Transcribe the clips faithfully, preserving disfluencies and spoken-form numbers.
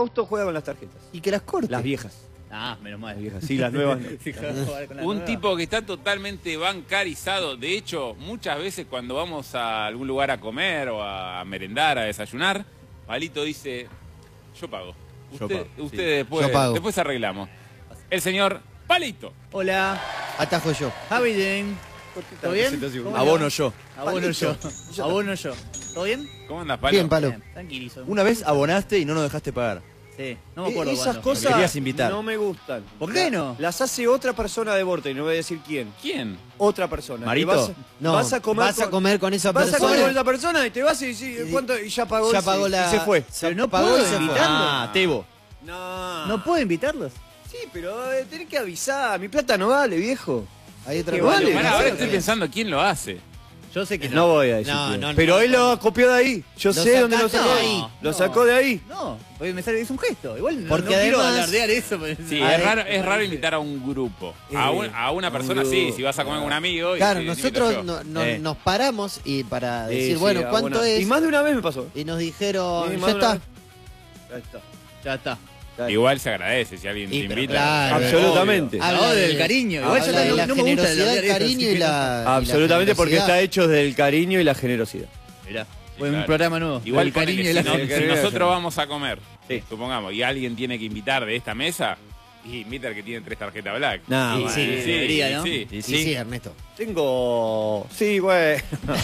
Fausto juega con las tarjetas. Y que las corte. Las viejas. Ah, menos mal. Las viejas. Sí, las nuevas no. Sí, jugar con la Un nueva. tipo que está totalmente bancarizado. De hecho, muchas veces cuando vamos a algún lugar a comer o a merendar, a desayunar, Palito dice, yo pago. Yo Usted, pago, sí. ustedes después, Yo pago. después arreglamos. El señor Palito. Hola, Atajo yo. how you doing? ¿Todo bien? ¿Cómo le Abono va? yo. Abono yo. Abono yo. ¿Todo bien? ¿Cómo andas, Palo? Bien, Palo. Bien, tranquilizo. Una vez abonaste y no nos dejaste pagar. Sí, no me acuerdo Esas cuándo. cosas Me querías invitar. no me gustan. ¿Por qué no? Las hace otra persona de Vorta y no voy a decir quién. ¿Quién? Otra persona. ¿Marito? Y Vas, No, vas a comer vas a comer con esa vas a persona. comer con esa persona y te vas y decís, ¿cuánto? Y ya pagó, Ya y se- pagó y la... se fue. Pero no pagó puedo y se fue. invitarlo. Ah, Tebo. No. ¿No puedo invitarlos? Sí, pero eh, tenés que avisar. Mi plata no vale, viejo. Hay otra Que cosa. vale, Pará, no ahora sé. estoy pensando quién lo hace. Yo sé que No no. voy a decir No, quién. no, Pero no. él lo copió de ahí. Yo Lo sé dónde lo sacaste sacó. de ahí. Lo No. sacó de ahí. No, porque me sale es un gesto. Igual no, Porque no quiero además- alardear eso. pero- Sí, A es ver, raro, es raro invitar a un grupo. A, un- a una a un persona sí, grupo. si vas a comer con un amigo. y Claro, te- nosotros te invito yo. no- no- Eh. nos paramos y para Sí, decir, sí, bueno, ah, ¿cuánto bueno. es? Y más de una vez me pasó. Y nos dijeron, Sí, ya más de una está. vez. Ahí está. Ya está. Igual se agradece si alguien Y, te pero invita. claro, Absolutamente. Obvio. Habla del cariño. Igual yo habla de no- la no me gusta generosidad, el alardear eso, cariño así y que la... y la Absolutamente porque está generosidad. hecho del cariño y la generosidad. Mirá, Sí, fue un claro. programa nuevo. Igual el cariño ponele, y la si, no- generosidad. si Sí. nosotros vamos a comer, Sí. supongamos, y alguien tiene que invitar de esta mesa, y invita al que tiene tres tarjetas black. No, Sí, bueno. sí, debería, ¿no? sí. Y Sí, sí. sí, Ernesto. Tengo. Sí, güey.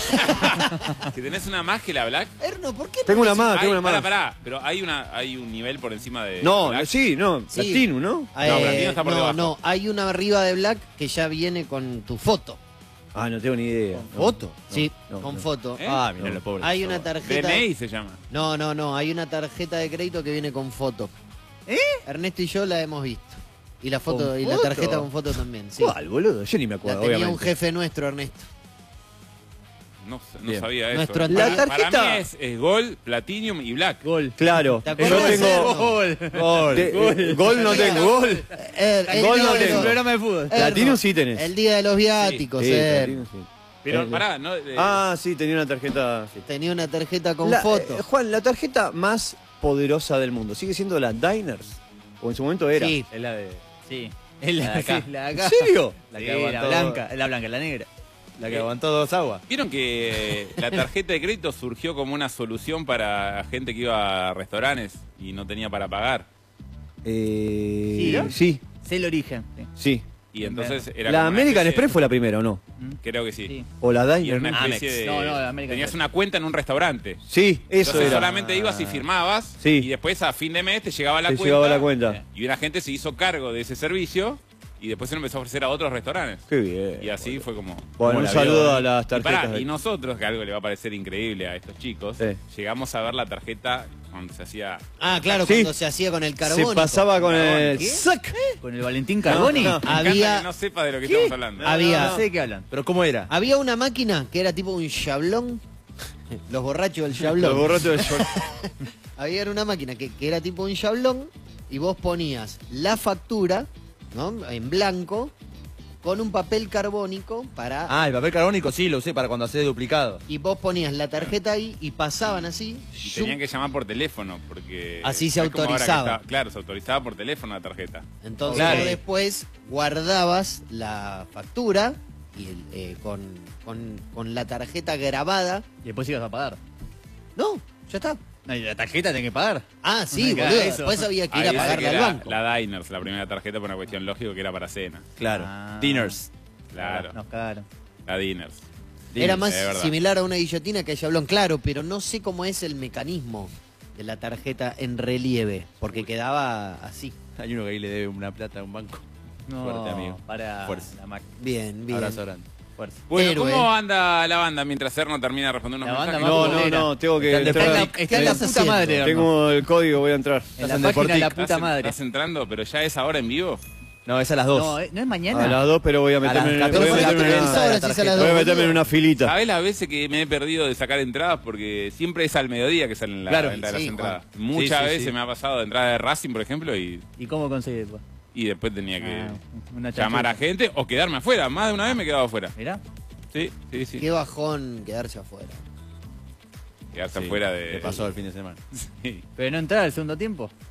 Si tenés una más que la black. Erno, ¿por qué no Tengo una decís- más, Ay, tengo una pará, más. pará, pero hay una hay un nivel por encima de No, black. sí, no. Sí. Latino, ¿no? Eh, No, Platino está por no, debajo. no, hay una arriba de Black que ya viene con tu foto. Ah, no tengo ni idea. No. ¿Foto? Sí, no, con no. foto. ¿Eh? Ah, mira No. lo pobre. Hay una tarjeta... D N I se llama. No, no, no, hay una tarjeta de crédito que viene con foto. ¿Eh? Ernesto y yo la hemos visto. Y la foto ¿Con y la foto? tarjeta con foto también, sí. ¿Cuál, boludo? Yo ni me La acuerdo, tenía obviamente. un jefe nuestro, Ernesto. No, no Bien. sabía eso. Nuestro- eh. La Para- tarjeta- Para mí es, es Gold, Platinum y Black. Gol. Claro. ¿Te Yo acuerdas, tengo. Erno? Gol. Gol. de- eh, Gol no tengo. Gol. Er- el Gol día no de tengo. Es un los- programa de fútbol. Erno, Platino sí tenés. El día de los viáticos, Sí, Er. Platino sí. Pero Eh, pará, no, eh, Ah, sí, tenía una tarjeta. sí. Tenía una tarjeta con La- foto. eh, Juan, la tarjeta más poderosa del mundo, ¿sigue siendo la Diners? O en su momento era. Sí. Es la de. Sí. Es la, La de acá. sí, la de ¿En acá. serio? La Sí, que la aguantó. blanca, la blanca, la negra. La que Eh, aguantó dos aguas. ¿Vieron que eh, la tarjeta de crédito surgió como una solución para gente que iba a restaurantes y no tenía para pagar? Eh, ¿Sí? sí, Sé el origen. Sí. sí. Y entonces era La como una American especie- Express fue la primera, ¿o no? Creo que sí. Sí. O la Y era Diners. una ¿no? especie Amex. de... No, no, la American tenías Express. una cuenta en un restaurante. Sí, eso Entonces era. solamente ibas y firmabas Sí. y después a fin de mes te llegaba la Te cuenta. llegaba la cuenta. Y una gente se hizo cargo de ese servicio y después se lo empezó a ofrecer a otros restaurantes. Qué bien. Y así fue como... Bueno, como un la saludo vio. a las Y, pará, tarjetas. y nosotros, que algo le va a parecer increíble a estos chicos, Sí. llegamos a ver la tarjeta cuando se hacía... Ah, claro, Sí. cuando se hacía con el carbónico. Se pasaba con el. ¿Qué? ¡Sac! Con el Valentín Carboni. No, no. Me encanta Había- que no sepa de lo que estamos hablando. No, Había- No sé de qué hablan. ¿Pero cómo era? Había una máquina que era tipo un chablón. Los borrachos del Los chablón. borrotos del short. Había una máquina que, que era tipo un chablón y vos ponías la factura, ¿no? En blanco, con un papel carbónico para... Ah, el papel carbónico sí lo usé para cuando hacés duplicado. Y vos ponías la tarjeta ahí y pasaban así. Y tenían que llamar por teléfono porque... Así se no es como ahora que autorizaba. está- claro, se autorizaba por teléfono la tarjeta. Entonces Claro. vos después guardabas la factura y el, eh, con, con, con la tarjeta grabada. Y después ibas a pagar. No, ya está. No, y la tarjeta tenés que pagar. Ah, sí, No me boludo. caga eso. Después había que ir Ahí a dice pagarle que al era banco. La Diners, la primera tarjeta por una cuestión lógica que era para cena. Claro. Ah. Dinners. Claro, Nos cagaron. la Diners. Era Sí, más es verdad. similar a una guillotina que Chablón, claro, pero no sé cómo es el mecanismo de la tarjeta en relieve, porque quedaba así. Hay uno que ahí le debe una plata a un banco. No, Fuerte, amigo. para Fuerza. la máquina. Bien, bien. Abrazo grande. Fuerza. Bueno, Héroe. ¿cómo anda la banda mientras Erno termina de responder unos La banda mensajes? más No, no, futbolera. no, tengo que Está en Está en la, entrar. está en la estás puta haciendo? madre. Erno. Tengo el código, voy a entrar. En Estás la en página de la Deportic. puta ¿Estás, madre. estás entrando, pero ya es ahora en vivo? No, es a las dos. No, eh, no es mañana. A las dos, pero voy a meterme, en, las voy a catorce meterme en la una, ahora la sí se tarjeta. las voy a doy, meterme en boludo. una filita. ¿Sabés las veces que me he perdido de sacar entradas? Porque siempre es al mediodía que salen la Claro, venta de las sí, entradas. Juan. Muchas Sí, sí, veces sí. me ha pasado de entrada de Racing, por ejemplo, y, ¿Y cómo conseguís después? y después tenía que Ah, una llamar a chanchulla. gente o quedarme afuera. Más de una vez me he quedado afuera. Mirá. Sí, sí, sí. Qué bajón quedarse afuera. Quedarse Sí, afuera de... ¿Qué pasó el fin de semana? Sí. Pero no entrar al segundo tiempo.